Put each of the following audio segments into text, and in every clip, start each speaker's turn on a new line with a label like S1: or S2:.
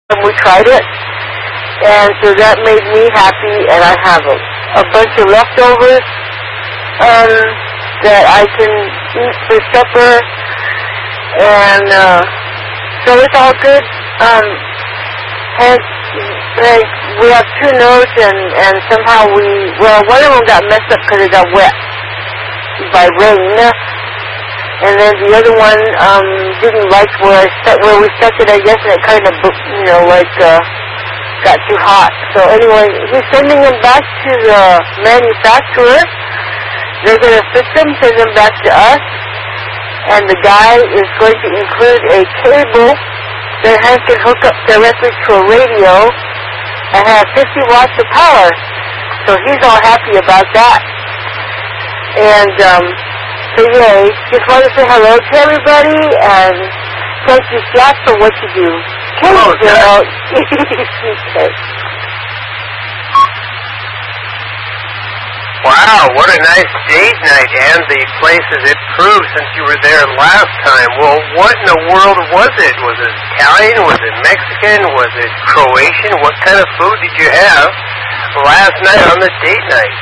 S1: and we tried it. And so that made me happy, and I have a bunch of leftovers that I can eat for supper, and so it's all good. And we have 2 nodes, and somehow one of them got messed up because it got wet by rain, and then the other one didn't like where we stuck it, I guess, and it kind of, got too hot. So anyway, he's sending them back to the manufacturer. They're going to fix them, send them back to us, and the guy is going to include a cable that Hank can hook up directly to a radio and have 50 watts of power. So he's all happy about that. And so yay, just want to say hello to everybody, and thank you, Jack, for what you do.
S2: Hello, Jack.
S1: Okay.
S2: Wow, what a nice date night, and the places it proved since you were there last time. Well, what in the world was it? Was it Italian? Was it Mexican? Was it Croatian? What kind of food did you have last night on the date night?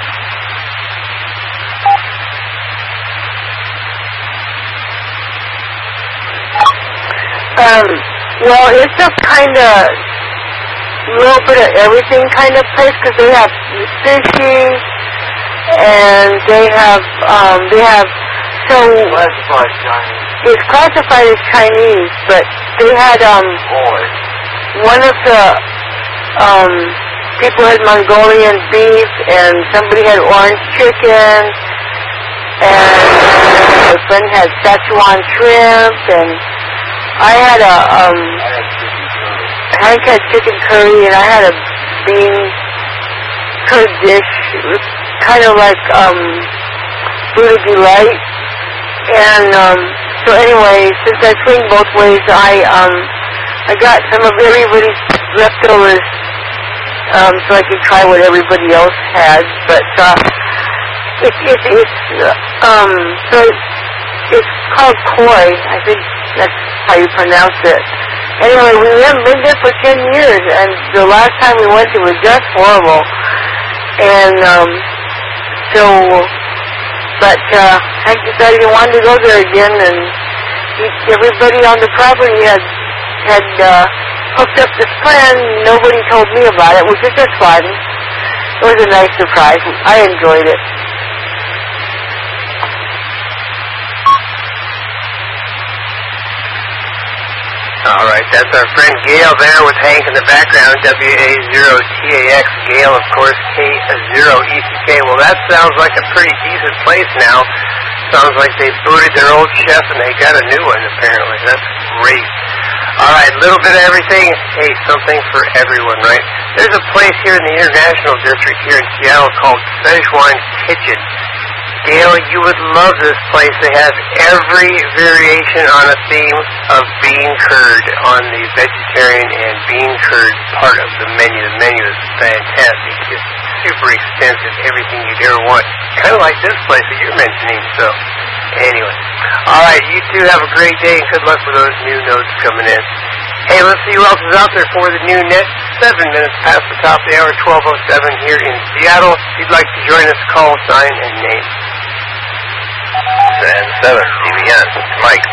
S1: Well, it's a kind of little bit of everything kind of place, because they have sushi, and they have so
S2: Classified Chinese.
S1: it's classified as Chinese, but they had one of the people had Mongolian beef, and somebody had orange chicken, and my friend had Szechuan shrimp, and I had Hank had chicken curry, and I had a bean curd dish. It was kind of like Buddha Delight. And so anyway, since I swing both ways, I got some of everybody's leftovers, so I could try what everybody else had. But it's called koi. I think that's how you pronounce it. Anyway, we haven't been there for 10 years, and the last time we went, it was just horrible. And but Hank decided he wanted to go there again, and everybody on the property had hooked up this plan. Nobody told me about it, which is just fun. It was a nice surprise. I enjoyed it.
S2: All right, that's our friend Gail there with Hank in the background, WA0TAX, Gail, of course, K0ECK. Well, that sounds like a pretty decent place now. Sounds like they booted their old chef and they got a new one, apparently. That's great. All right, a little bit of everything. Hey, something for everyone, right? There's a place here in the International District here in Seattle called Szechuan Kitchen. Gail, you would love this place. They have every variation on a theme of bean curd on the vegetarian and bean curd part of the menu. The menu is fantastic. It's super extensive, everything you'd ever want. Kind of like this place that you're mentioning. So, anyway. All right, you two have a great day, and good luck with those new notes coming in. Hey, let's see who else is out there for the new net. 7 minutes past the top of the hour, 12:07 here in Seattle. If you'd like to join us, call, sign, and name. And 7, CBN, Mike.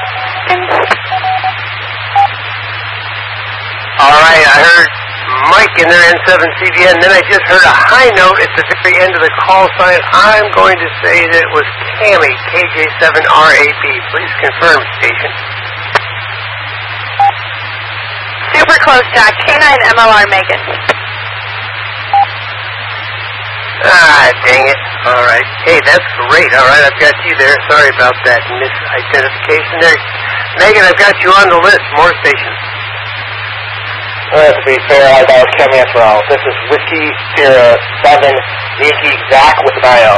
S2: All right, I heard Mike in there, N7 CBN, then I just heard a high note at the very end of the call sign. I'm going to say that it was Tammy, KJ7RAB. Please confirm, station.
S3: Super close, Jack. K9 MLR Megan.
S2: Ah, dang it. All right. Hey, that's great. All right, I've got you there. Sorry about that misidentification there. Megan, I've got you on the list. More stations.
S4: To be fair, I got Chemistral. This is Whiskey Sierra 7, Yankee Zach with an IO.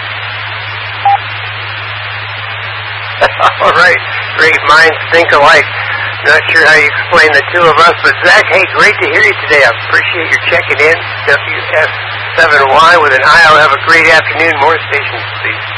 S2: All right. Great minds think alike. Not sure how you explain the two of us, but Zach, hey, great to hear you today. I appreciate your checking in. WS7Y with an IO. Have a great afternoon. More stations, please.